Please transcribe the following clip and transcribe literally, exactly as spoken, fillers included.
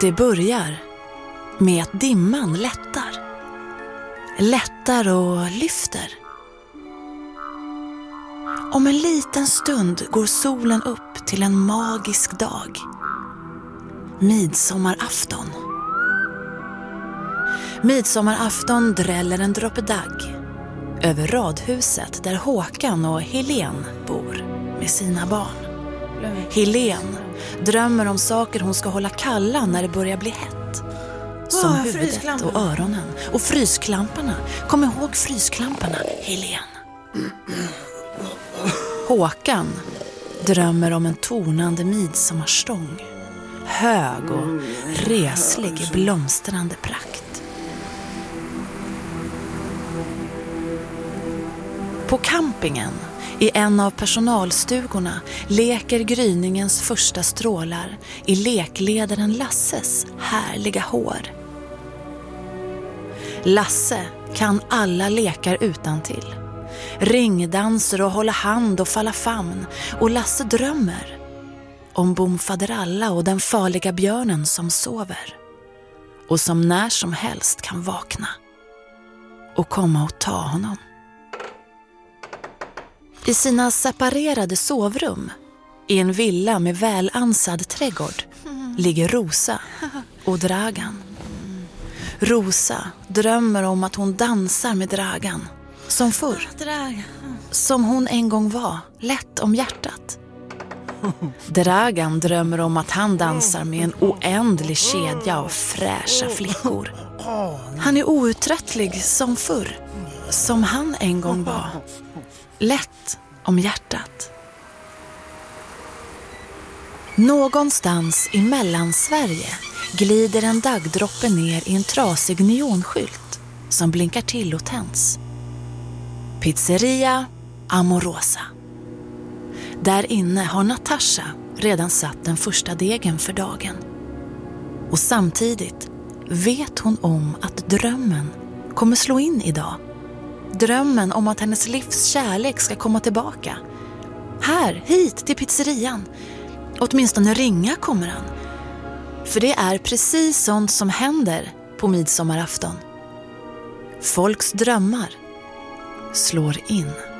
Det börjar med att dimman lättar. Lättar och lyfter. Om en liten stund går solen upp till en magisk dag. Midsommarafton. Midsommarafton dräller en droppe dagg över radhuset där Håkan och Helen bor med sina barn. Helen drömmer om saker hon ska hålla kalla när det börjar bli hett. Som oh, huvudet och öronen. Och frysklamparna. Kom ihåg frysklamparna, Helen. Håkan drömmer om en tornande midsommarstång. Hög och reslig i blomstrande prakt. På campingen, i en av personalstugorna, leker gryningens första strålar i lekledaren Lasses härliga hår. Lasse kan alla lekar utantill. Ringdanser och hålla hand och falla famn. Och Lasse drömmer om Bomfaderalla och den farliga björnen som sover. Och som när som helst kan vakna och komma och ta honom. I sina separerade sovrum i en villa med välansad trädgård ligger Rosa och Dragan. Rosa drömmer om att hon dansar med Dragan som förr. Som hon en gång var, lätt om hjärtat. Dragan drömmer om att han dansar med en oändlig kedja av fräscha flickor. Han är outtröttlig som förr, som han en gång var. Lätt om hjärtat. Någonstans i Mellansverige glider en daggdroppe ner i en trasig neonskylt som blinkar till och tänds. Pizzeria Amorosa. Där inne har Natasha redan satt den första degen för dagen. Och samtidigt vet hon om att drömmen kommer slå in idag. Drömmen om att hennes livs kärlek ska komma tillbaka. Här, hit till pizzerian. Åtminstone ringa kommer han. För det är precis sånt som händer på midsommarafton. Folks drömmar slår in.